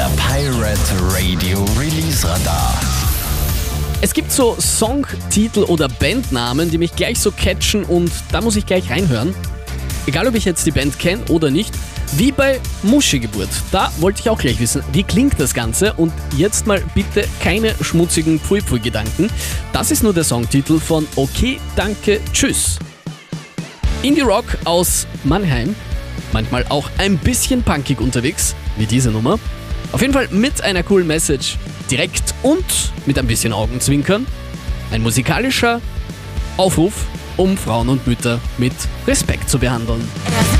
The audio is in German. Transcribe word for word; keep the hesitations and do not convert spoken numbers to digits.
Der Pirate Radio Release Radar. Es gibt so Songtitel oder Bandnamen, die mich gleich so catchen und da muss ich gleich reinhören. Egal, ob ich jetzt die Band kenne oder nicht. Wie bei Muschi-Geburt. Da wollte ich auch gleich wissen, wie klingt das Ganze? Und jetzt mal bitte keine schmutzigen Pfui-Pfui-Gedanken. Das ist nur der Songtitel von Okay, Danke, Tschüss. Indie-Rock aus Mannheim. Manchmal auch ein bisschen punkig unterwegs, wie diese Nummer. Auf jeden Fall mit einer coolen Message. Direkt und mit ein bisschen Augenzwinkern. Ein musikalischer Aufruf, um Frauen und Mütter mit Respekt zu behandeln.